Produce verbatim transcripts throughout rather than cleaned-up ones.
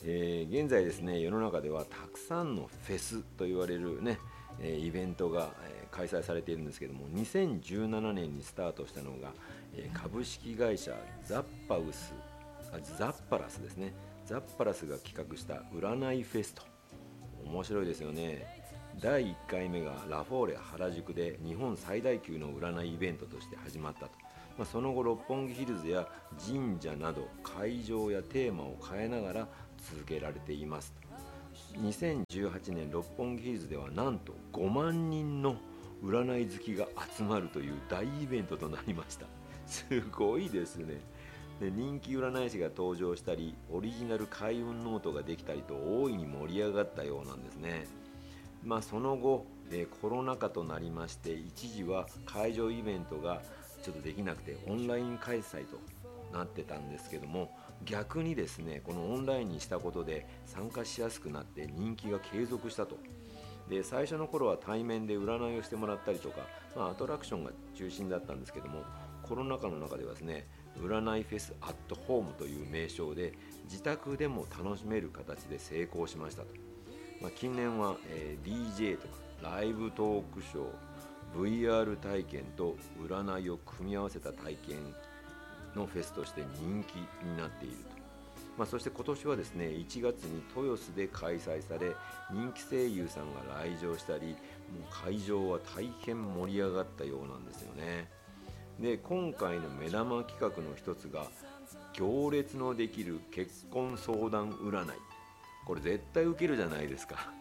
えー現在ですね、世の中ではたくさんのフェスと言われるね、えーイベントが、えー開催されているんですけども、にせんじゅうななねんにスタートしたのが、えー株式会社ザッパウスあザッパラスですね。ザッパラスが企画した占いフェスと。面白いですよね。だいいっかいめがラフォーレ原宿で日本最大級の占いイベントとして始まったと。まあ、その後六本木ヒルズや神社など会場やテーマを変えながら続けられていますと。にせんじゅうはちねん六本木ヒルズではなんとごまんにんの占い好きが集まるという大イベントとなりました。すごいですね。で人気占い師が登場したりオリジナル開運ノートができたりと大いに盛り上がったようなんですね。まあ、その後、えーコロナ禍となりまして一時は会場イベントがちょっとできなくてオンライン開催となってたんですけども、逆にですねこのオンラインにしたことで参加しやすくなって人気が継続したと。で最初の頃は対面で占いをしてもらったりとか、まあ、アトラクションが中心だったんですけども、コロナ禍の中ではですね占いフェスアットホームという名称で自宅でも楽しめる形で成功しましたと。まあ、近年は、えー ディージェー とかライブトークショー ブイアール 体験と占いを組み合わせた体験のフェスとして人気になっていると。まあ、そして今年はですねいちがつに豊洲で開催され人気声優さんが来場したり、もう会場は大変盛り上がったようなんですよね。で今回の目玉企画の一つが行列のできる結婚相談占い。これ絶対ウケるじゃないですか。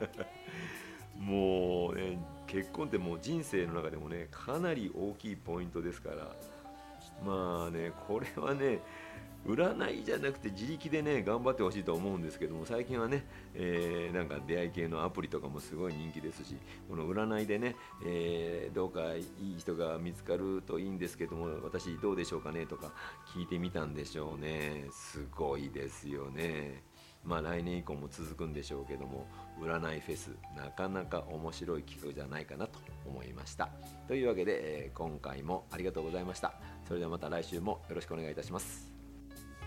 もうね、結婚ってもう人生の中でもねかなり大きいポイントですから、まあねこれはね占いじゃなくて自力でね頑張ってほしいと思うんですけども、最近はね、えーなんか出会い系のアプリとかもすごい人気ですし、この占いでね、えーどうかいい人が見つかるといいんですけども、私どうでしょうかねとか聞いてみたんでしょうね。すごいですよね。まあ来年以降も続くんでしょうけども、占いフェスなかなか面白い企画じゃないかなと思いました。というわけで、えー今回もありがとうございました。それではまた来週もよろしくお願いいたします。